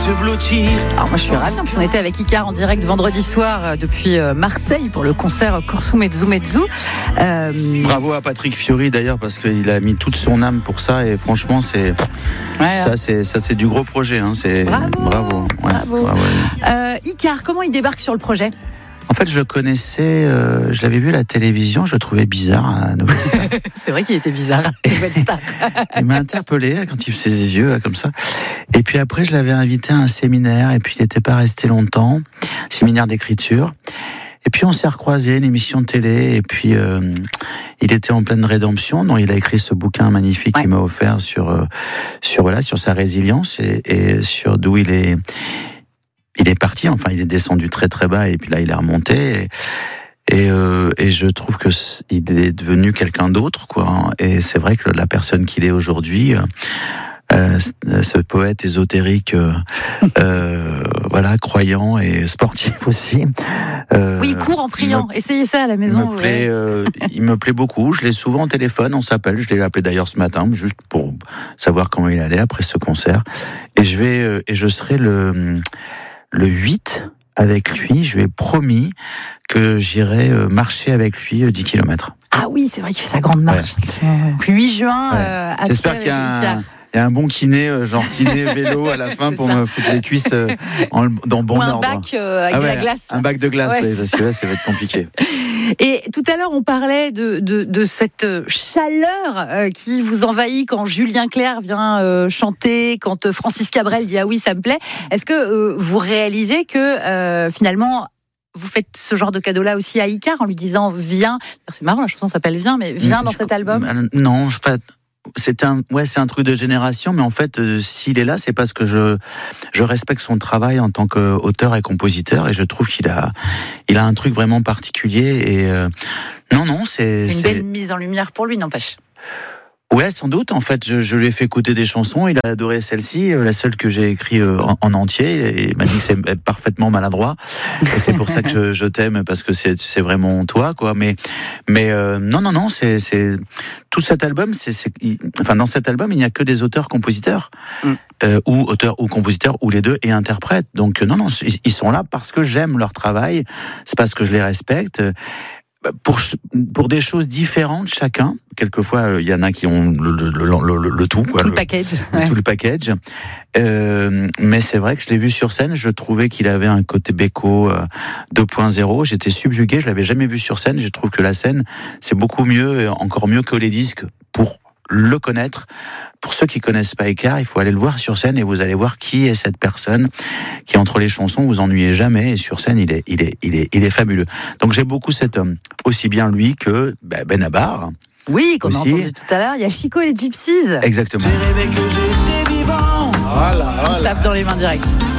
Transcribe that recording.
te blottir. Alors moi je suis ravie, puis on était avec Icar en direct vendredi soir depuis Marseille pour le concert Corso Mezzo Mezzo. Bravo à Patrick Fiori d'ailleurs parce qu'il a mis toute son âme pour ça et franchement c'est c'est du gros projet. Hein. Bravo. Icar, comment il débarque sur le projet ? En fait, je le connaissais, je l'avais vu à la télévision, je le trouvais bizarre à Nouvelle Star. C'est vrai qu'il était bizarre à Nouvelle Star. Il m'a interpellé quand il faisait ses yeux comme ça. Et puis après, je l'avais invité à un séminaire et puis il n'était pas resté longtemps, séminaire d'écriture. Et puis on s'est recroisés, une émission de télé, et puis il était en pleine rédemption, donc il a écrit ce bouquin magnifique qu'il m'a offert sur sa résilience et sur d'où il est parti, enfin il est descendu très très bas et puis là il est remonté et je trouve que il est devenu quelqu'un d'autre quoi. Et c'est vrai que la personne qu'il est aujourd'hui, ce poète ésotérique, croyant et sportif aussi. Oui, il court en priant. Essayez ça à la maison. Il me plaît beaucoup. Je l'ai souvent au téléphone, on s'appelle. Je l'ai appelé d'ailleurs ce matin, juste pour savoir comment il allait après ce concert. Et je serai le 8 avec lui. Je lui ai promis que j'irai marcher avec lui 10 km. Ah oui, c'est vrai qu'il fait sa grande marche. Ouais. 8 juin. J'espère qu'il y a un bon kiné, genre kiné vélo à la fin pour me foutre les cuisses dans bon ordre. Un bac avec de la glace. Un bac de glace, parce que là, ça va être compliqué. Et tout à l'heure, on parlait de cette chaleur qui vous envahit quand Julien Clerc vient chanter, quand Francis Cabrel dit « Ah oui, ça me plaît ». Est-ce que vous réalisez que finalement, vous faites ce genre de cadeau-là aussi à Icar en lui disant « Viens ». C'est marrant, la chanson s'appelle « Viens », mais « Viens dans cet album ». Non, c'est un truc de génération, mais en fait, s'il est là, c'est parce que je respecte son travail en tant qu'auteur et compositeur, et je trouve qu'il a un truc vraiment particulier. Et c'est une belle mise en lumière pour lui, n'empêche. Ouais, sans doute. En fait, je lui ai fait écouter des chansons. Il a adoré celle-ci, la seule que j'ai écrite en entier. Et il m'a dit que c'est parfaitement maladroit. Et c'est pour ça que je t'aime, parce que c'est vraiment toi, quoi. Mais non, c'est tout cet album. Dans cet album, il n'y a que des auteurs-compositeurs, ou auteurs ou compositeurs, ou les deux, et interprètes. Donc non, ils sont là parce que j'aime leur travail. C'est parce que je les respecte. Pour des choses différentes chacun. Quelquefois, il y en a qui ont le tout, quoi. Tout le package. Tout le package. Mais c'est vrai que je l'ai vu sur scène, je trouvais qu'il avait un côté Beko 2.0. J'étais subjugué, je l'avais jamais vu sur scène. Je trouve que la scène, c'est beaucoup mieux, encore mieux que les disques pour le connaître. Pour ceux qui connaissent pas Icar, il faut aller le voir sur scène et vous allez voir qui est cette personne qui, entre les chansons, vous ennuyez jamais, et sur scène, il est fabuleux. Donc j'ai beaucoup cet homme, aussi bien lui que Benabar. Oui, qu'on a entendu tout à l'heure. Il y a Chico et les Gypsies. Exactement. J'ai rêvé que j'étais vivant. On tape dans les mains directes.